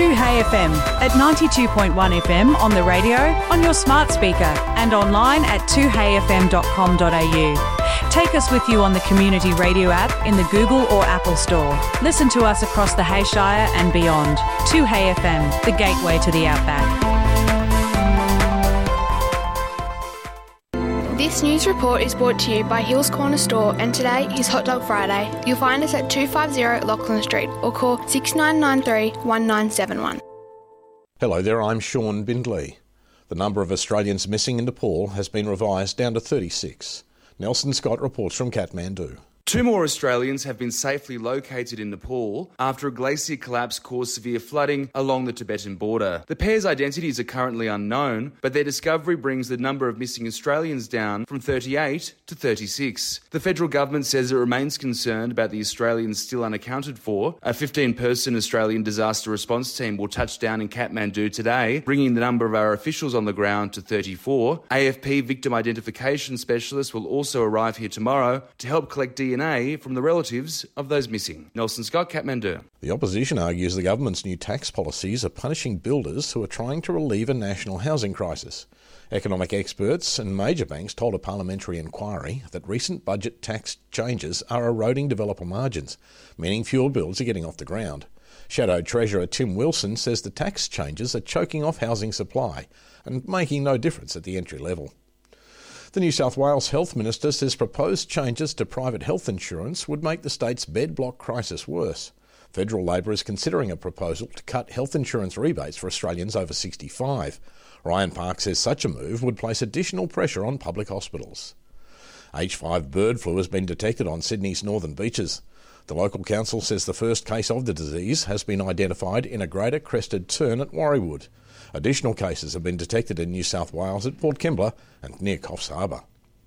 2Hey FM at 92.1 FM on the radio, on your smart speaker and online at 2heyfm.com.au. Take us with you on the Community Radio app in the Google or Apple Store. Listen to us across the Hayshire and beyond. 2Hey FM, the gateway to the outback. This news report is brought to you by Hills Corner Store, and today is Hot Dog Friday. You'll find us at 250 Lachlan Street or call 6993 1971. Hello there, I'm Sean Bindley. The number of Australians missing in Nepal has been revised down to 36. Nelson Scott reports from Kathmandu. 2 more Australians have been safely located in Nepal after a glacier collapse caused severe flooding along the Tibetan border. The pair's identities are currently unknown, but their discovery brings the number of missing Australians down from 38 to 36. The federal government says it remains concerned about the Australians still unaccounted for. A 15-person Australian disaster response team will touch down in Kathmandu today, bringing the number of our officials on the ground to 34. AFP victim identification specialists will also arrive here tomorrow to help collect DNA from the relatives of those missing. Nelson Scott, Kathmandu. The opposition argues the government's new tax policies are punishing builders who are trying to relieve a national housing crisis. Economic experts and major banks told a parliamentary inquiry that recent budget tax changes are eroding developer margins, meaning fewer builds are getting off the ground. Shadow Treasurer Tim Wilson says the tax changes are choking off housing supply and making no difference at the entry level. The New South Wales Health Minister says proposed changes to private health insurance would make the state's bed block crisis worse. Federal Labor is considering a proposal to cut health insurance rebates for Australians over 65. Ryan Park says such a move would place additional pressure on public hospitals. H5 bird flu has been detected on Sydney's northern beaches. The local council says the first case of the disease has been identified in a greater crested tern at Warriewood. Additional cases have been detected in New South Wales at Port Kembla and near Coffs Harbour.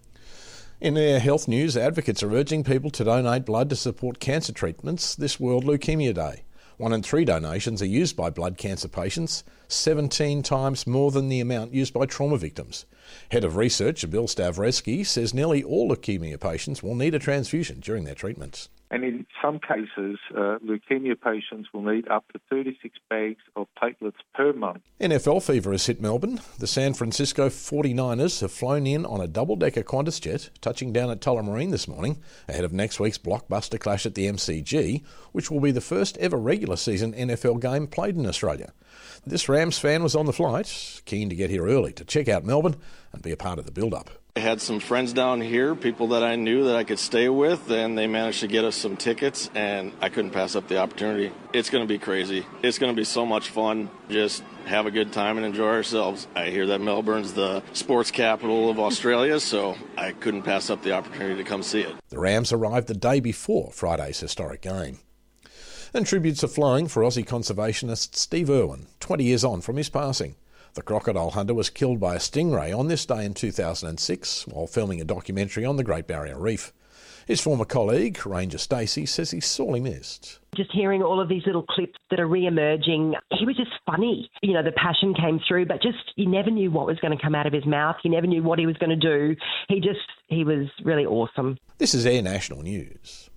In their health news, advocates are urging people to donate blood to support cancer treatments this World Leukaemia Day. 1 in 3 donations are used by blood cancer patients, 17 times more than the amount used by trauma victims. Head of Research, Bill Stavreski, says nearly all leukaemia patients will need a transfusion during their treatments. And in some cases, leukemia patients will need up to 36 bags of platelets per month. NFL fever has hit Melbourne. The San Francisco 49ers have flown in on a double-decker Qantas jet, touching down at Tullamarine this morning, ahead of next week's blockbuster clash at the MCG, which will be the first ever regular season NFL game played in Australia. This Rams fan was on the flight, keen to get here early to check out Melbourne and be a part of the build-up. I had some friends down here, people that I knew that I could stay with, and they managed to get us some tickets, and I couldn't pass up the opportunity. It's going to be crazy. It's going to be so much fun. Just have a good time and enjoy ourselves. I hear that Melbourne's the sports capital of Australia, so I couldn't pass up the opportunity to come see it. The Rams arrived the day before Friday's historic game. And tributes are flowing for Aussie conservationist Steve Irwin, 20 years on from his passing. The crocodile hunter was killed by a stingray on this day in 2006 while filming a documentary on the Great Barrier Reef. His former colleague, Ranger Stacey, says he's sorely missed. Just hearing all of these little clips that are re-emerging, he was just funny. You know, the passion came through, but just you never knew what was going to come out of his mouth. You never knew what he was going to do. He was really awesome. This is Air National News.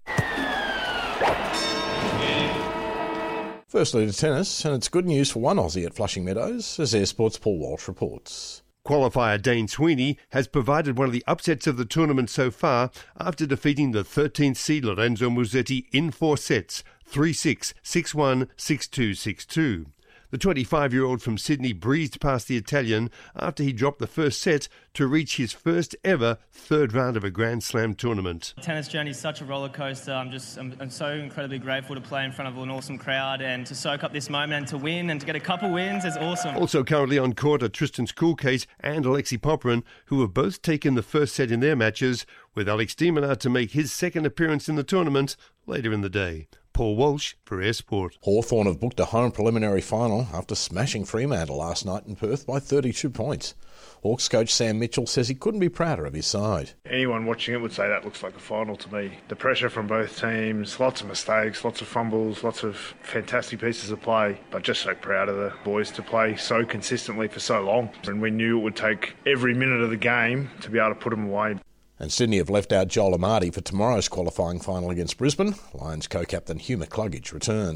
Firstly to tennis, and it's good news for one Aussie at Flushing Meadows, as Air Sports' Paul Walsh reports. Qualifier Dane Sweeney has provided one of the upsets of the tournament so far after defeating the 13th seed Lorenzo Musetti in 4 sets, 3-6, 6-1, 6-2, 6-2. The 25-year-old from Sydney breezed past the Italian after he dropped the first set to reach his first ever third round of a Grand Slam tournament. The tennis journey is such a roller coaster. I'm so incredibly grateful to play in front of an awesome crowd and to soak up this moment and to win and to get a couple wins is awesome. Also currently on court are Tristan Schoolcase and Alexei Popyrin, who have both taken the first set in their matches, with Alex de Minaur to make his second appearance in the tournament later in the day. Paul Walsh for Air Sport. Hawthorn have booked a home preliminary final after smashing Fremantle last night in Perth by 32 points. Hawks coach Sam Mitchell says he couldn't be prouder of his side. Anyone watching it would say that looks like a final to me. The pressure from both teams, lots of mistakes, lots of fumbles, lots of fantastic pieces of play, but just so proud of the boys to play so consistently for so long. And we knew it would take every minute of the game to be able to put them away. And Sydney have left out Joel Amartey for tomorrow's qualifying final against Brisbane. Lions co-captain Hugh McCluggage returns.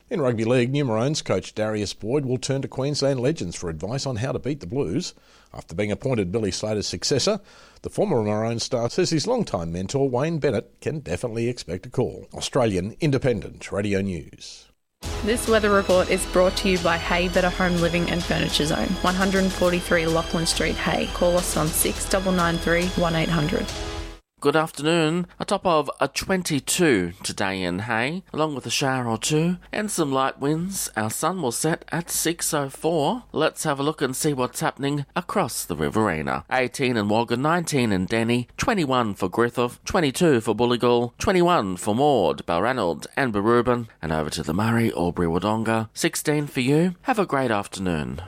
In rugby league, New Maroons coach Darius Boyd will turn to Queensland Legends for advice on how to beat the Blues. After being appointed Billy Slater's successor, the former Maroons star says his longtime mentor Wayne Bennett can definitely expect a call. Australian Independent Radio News. This weather report is brought to you by Hay Better Home Living and Furniture Zone, 143 Lachlan Street, Hay. Call us on 6993 1800. Good afternoon. A top of a 22 today in Hay, along with a shower or two and some light winds. Our sun will set at 6:04. Let's have a look and see what's happening across the Riverina. 18 in Wagga, 19 in Denny, 21 for Griffith, 22 for Bulligall, 21 for Maud, Balranald and Barubin, and over to the Murray, Albury, Wodonga. 16 for you. Have a great afternoon.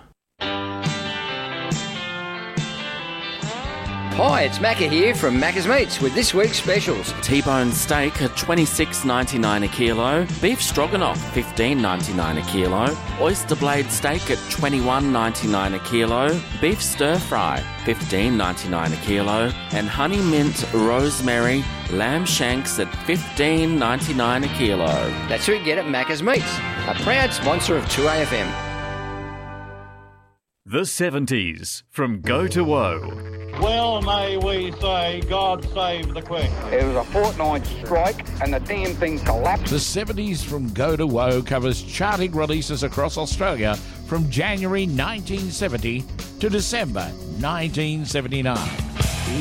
Hi, it's Macca here from Macca's Meats with this week's specials. T-bone steak at $26.99 a kilo, beef stroganoff $15.99 a kilo, oyster blade steak at $21.99 a kilo, beef stir-fry $15.99 a kilo, and honey mint rosemary lamb shanks at $15.99 a kilo. That's who you get at Macca's Meats, a proud sponsor of 2AFM. The 70s from Go to Woe. Well, may we say, God save the Queen. It was a fortnight strike and the damn thing collapsed. The 70s from Go to Woe covers charting releases across Australia from January 1970 to December 1979.